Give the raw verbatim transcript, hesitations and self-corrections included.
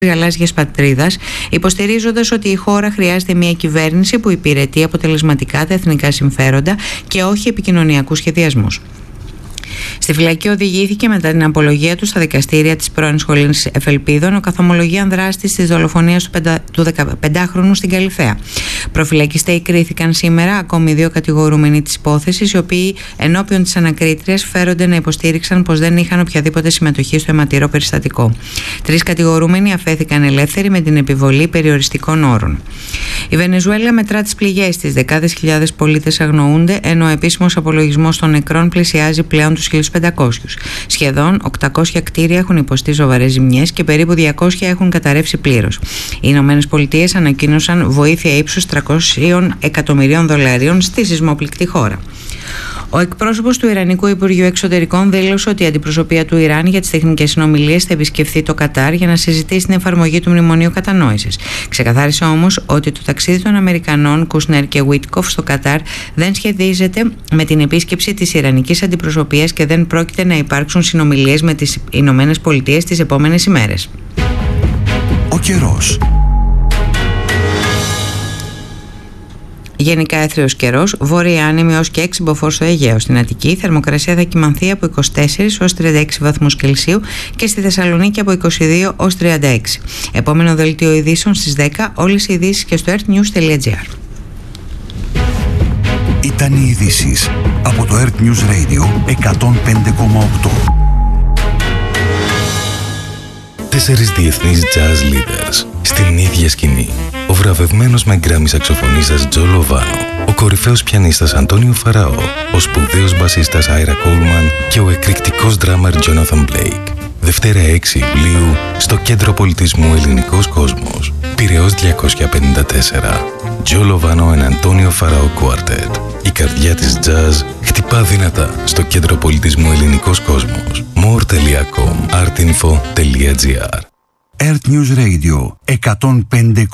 γαλάζιας πατρίδας, υποστηρίζοντας ότι η χώρα χρειάζεται μια κυβέρνηση που υπηρετεί αποτελεσματικά τα εθνικά συμφέροντα και όχι επικοινωνιακούς σχεδιασμούς. Στη φυλακή οδηγήθηκε μετά την απολογία του στα δικαστήρια της πρώην Σχολής Εφελπίδων ο καθομολογίαν δράστης της δολοφονίας του, πεντα... του δεκαπεντάχρονου στην Καλιθέα. Προφυλακιστέοι κρίθηκαν σήμερα ακόμη δύο κατηγορούμενοι της υπόθεσης, οι οποίοι ενώπιον της ανακρίτριας φέρονται να υποστήριξαν πως δεν είχαν οποιαδήποτε συμμετοχή στο αιματηρό περιστατικό. Τρεις κατηγορούμενοι αφέθηκαν ελεύθεροι με την επιβολή περιοριστικών όρων. Η Βενεζουέλα μετρά τις πληγές της. Δεκάδες χιλιάδες πολίτες αγνοούνται, ενώ ο επίσημος απολογισμός των νεκρών πλησιάζει πλέον τους χίλιους πεντακόσιους. Σχεδόν οκτακόσια κτίρια έχουν υποστεί σοβαρές ζημιές και περίπου διακόσια έχουν καταρρεύσει πλήρως. Οι Ηνωμένες Πολιτείες ανακοίνωσαν βοήθεια ύψους τριακόσια εκατομμυρίων δολαρίων στη σεισμόπληκτη χώρα. Ο εκπρόσωπος του Ιρανικού Υπουργείου Εξωτερικών δήλωσε ότι η αντιπροσωπεία του Ιράν για τις τεχνικές συνομιλίες θα επισκεφθεί το Κατάρ για να συζητήσει την εφαρμογή του Μνημονίου Κατανόησης. Ξεκαθάρισε όμως ότι το ταξίδι των Αμερικανών Κούσνερ και Βίτκοφ στο Κατάρ δεν σχετίζεται με την επίσκεψη της Ιρανικής αντιπροσωπείας και δεν πρόκειται να υπάρξουν συνομιλίες με τις Ηνωμένες Πολιτείες τις επόμενες ημέρες. Ο καιρός. Γενικά έθριος καιρός, βόρεια άνεμη ως και έξι μποφόρ στο Αιγαίο. Στην Αττική η θερμοκρασία θα κυμανθεί από είκοσι τέσσερις ως τριάντα έξι βαθμούς Κελσίου και στη Θεσσαλονίκη από είκοσι δύο ως τριάντα έξι. Επόμενο δελτίο ειδήσεων στις δέκα, όλες οι ειδήσεις και στο ερτ νιους τελεία τζι άρ. Ήταν οι ειδήσεις από το Earth News Radio εκατόν πέντε κόμμα οκτώ. Τέσσερις διεθνείς jazz leaders στην ίδια σκηνή. Ο βραβευμένος με γκράμι σαξοφωνίστας Τζο Λοβάνο, ο κορυφαίος πιανίστας Αντώνιο Φαραώ, ο σπουδαίος μπασίστας Άιρα Κόλμαν και ο εκρηκτικός ντράμερ Τζόναθαν Μπλέικ. Δευτέρα έξι Ιουλίου στο Κέντρο Πολιτισμού Ελληνικός Κόσμος. Πειραιώς διακόσια πενήντα τέσσερα. Τζο Λοβάνο and Αντώνιο Φαραώ Quartet. Η καρδιά της jazz χτυπά δυνατά στο Κέντρο Πολιτισμού Ελληνικός Κόσμος. more τελεία com artinfo τελεία τζι άρ. Earth News Radio εκατόν πέντε